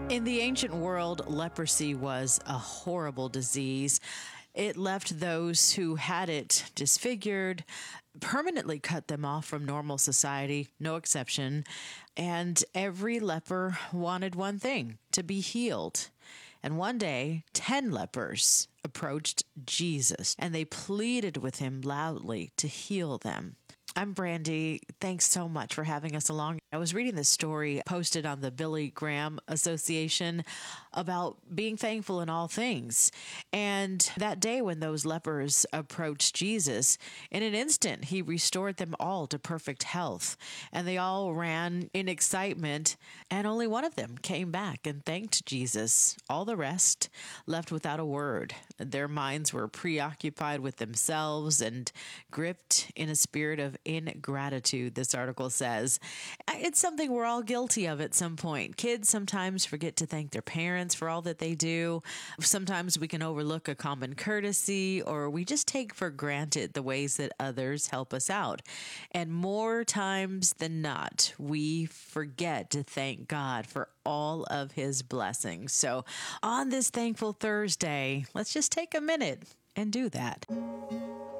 In the ancient world, leprosy was a horrible disease. It left those who had it disfigured, permanently cut them off from normal society, no exception. And every leper wanted one thing: to be healed. And one day, 10 lepers approached Jesus and they pleaded with him loudly to heal them. I'm Brandy. Thanks so much for having us along. I was reading this story posted on the Billy Graham Association about being thankful in all things. And that day when those lepers approached Jesus, in an instant, he restored them all to perfect health. And they all ran in excitement, and only one of them came back and thanked Jesus. All the rest left without a word. Their minds were preoccupied with themselves and gripped in a spirit of ingratitude, this article says. It's something we're all guilty of at some point. Kids sometimes forget to thank their parents for all that they do. Sometimes we can overlook a common courtesy, or we just take for granted the ways that others help us out. And more times than not, we forget to thank God for all of his blessings. So on this Thankful Thursday, let's just take a minute and do that.